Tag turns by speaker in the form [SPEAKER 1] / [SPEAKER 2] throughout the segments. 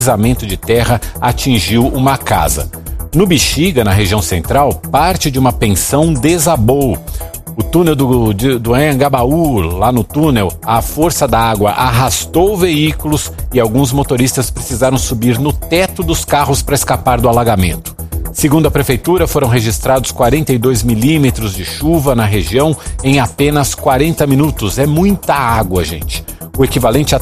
[SPEAKER 1] deslizamento de terra atingiu uma casa. No Bexiga, na região central, parte de uma pensão desabou. O túnel do Anhangabaú, lá no túnel, a força da água arrastou veículos e alguns motoristas precisaram subir no teto dos carros para escapar do alagamento. Segundo a prefeitura, foram registrados 42 milímetros de chuva na região em apenas 40 minutos. É muita água, gente. O equivalente a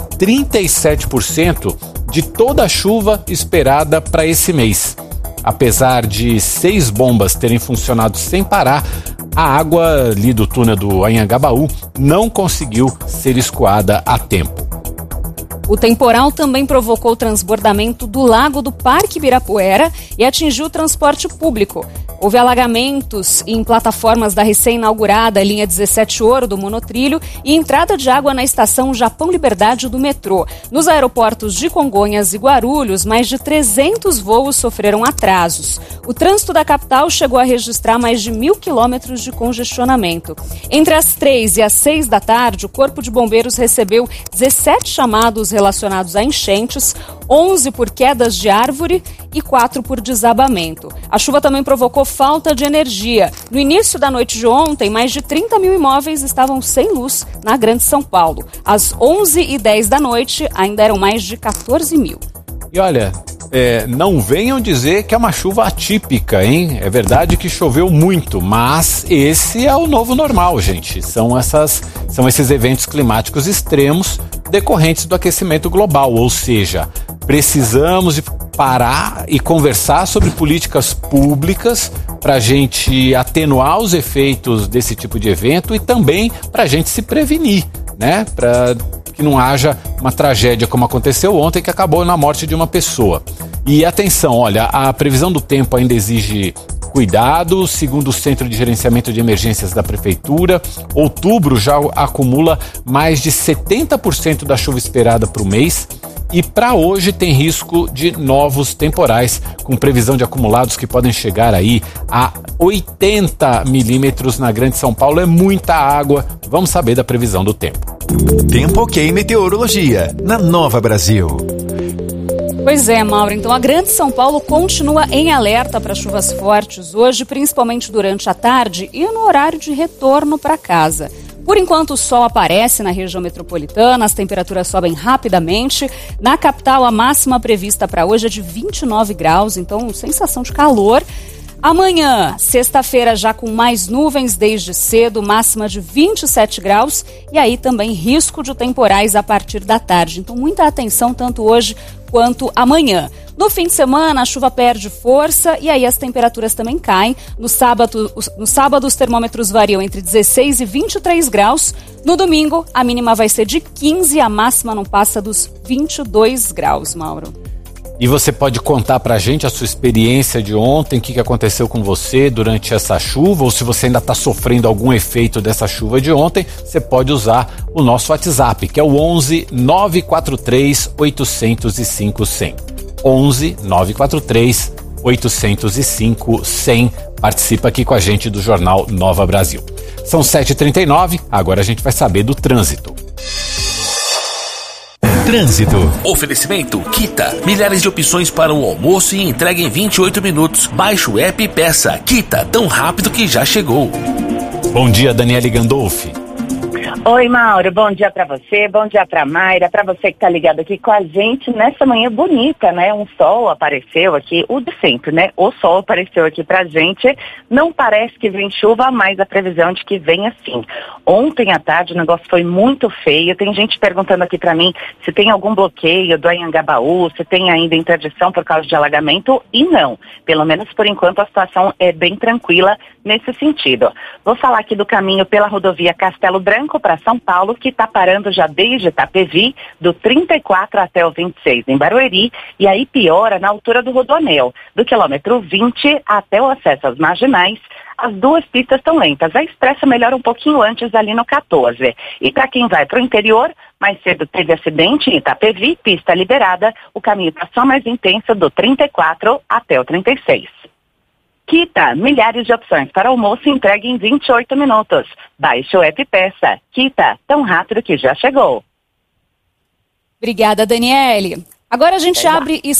[SPEAKER 1] 37% de toda a chuva esperada para esse mês. Apesar de 6 bombas terem funcionado sem parar, a água ali do túnel do Anhangabaú não conseguiu ser escoada a tempo.
[SPEAKER 2] O temporal também provocou o transbordamento do lago do Parque Ibirapuera e atingiu o transporte público. Houve alagamentos em plataformas da recém-inaugurada linha 17 Ouro do monotrilho e entrada de água na estação Japão Liberdade do metrô. Nos aeroportos de Congonhas e Guarulhos, mais de 300 voos sofreram atrasos. O trânsito da capital chegou a registrar mais de 1.000 quilômetros de congestionamento. Entre as 3 e as 6 da tarde, o Corpo de Bombeiros recebeu 17 chamados relacionados a enchentes, 11 por quedas de árvore e 4 por desabamento. A chuva também provocou falta de energia. No início da noite de ontem, mais de 30 mil imóveis estavam sem luz na Grande São Paulo. Às 11h10 da noite, ainda eram mais de 14 mil.
[SPEAKER 1] E olha, não venham dizer que é uma chuva atípica, hein? É verdade que choveu muito, mas esse é o novo normal, gente. São esses eventos climáticos extremos decorrentes do aquecimento global, ou seja, precisamos de parar e conversar sobre políticas públicas para a gente atenuar os efeitos desse tipo de evento e também para a gente se prevenir, né? Para que não haja uma tragédia como aconteceu ontem, que acabou na morte de uma pessoa. E atenção, olha, a previsão do tempo ainda exige cuidado. Segundo o Centro de Gerenciamento de Emergências da Prefeitura, outubro já acumula mais de 70% da chuva esperada para o mês. E para hoje tem risco de novos temporais, com previsão de acumulados que podem chegar aí a 80 milímetros na Grande São Paulo. É muita água. Vamos saber da previsão do tempo.
[SPEAKER 3] Tempo OK Meteorologia, na Nova Brasil.
[SPEAKER 2] Pois é, Mauro. Então, a Grande São Paulo continua em alerta para chuvas fortes hoje, principalmente durante a tarde e no horário de retorno para casa. Por enquanto, o sol aparece na região metropolitana, as temperaturas sobem rapidamente. Na capital, a máxima prevista para hoje é de 29 graus, então sensação de calor. Amanhã, sexta-feira, já com mais nuvens desde cedo, máxima de 27 graus e aí também risco de temporais a partir da tarde. Então, muita atenção tanto hoje quanto amanhã. No fim de semana, a chuva perde força e aí as temperaturas também caem. No sábado, os termômetros variam entre 16 e 23 graus. No domingo, a mínima vai ser de 15 e a máxima não passa dos 22 graus, Mauro.
[SPEAKER 1] E você pode contar pra gente a sua experiência de ontem, o que aconteceu com você durante essa chuva, ou se você ainda está sofrendo algum efeito dessa chuva de ontem, você pode usar o nosso WhatsApp, que é o 11 943 805 100. 11 943 805 100. Participa aqui com a gente do Jornal Nova Brasil. São 7h39, agora a gente vai saber do trânsito.
[SPEAKER 3] Trânsito.
[SPEAKER 4] Oferecimento Kita. Milhares de opções para o almoço e entrega em 28 minutos. Baixe o app e peça. Kita, tão rápido que já chegou.
[SPEAKER 1] Bom dia, Daniele Gandolfi.
[SPEAKER 5] Oi, Mauro, bom dia pra você, bom dia pra Mayra, pra você que tá ligado aqui com a gente nessa manhã bonita, né? Um sol apareceu aqui, o de sempre, né? O sol apareceu aqui pra gente, não parece que vem chuva, mas a previsão de que vem assim. Ontem à tarde o negócio foi muito feio, tem gente perguntando aqui pra mim se tem algum bloqueio do Anhangabaú, se tem ainda interdição por causa de alagamento, e não. Pelo menos por enquanto a situação é bem tranquila nesse sentido. Vou falar aqui do caminho pela rodovia Castelo Branco para São Paulo, que está parando já desde Itapevi, do 34 até o 26 em Barueri, e aí piora na altura do Rodoanel, do quilômetro 20 até o acesso às Marginais. As duas pistas estão lentas, a expressa melhora um pouquinho antes ali no 14. E para quem vai para o interior, mais cedo teve acidente em Itapevi, pista liberada, o caminho está só mais intenso do 34 até o 36. Kita, milhares de opções para almoço entregue em 28 minutos. Baixe o app e peça. Kita, tão rápido que já chegou.
[SPEAKER 2] Obrigada, Daniele. Agora a gente abre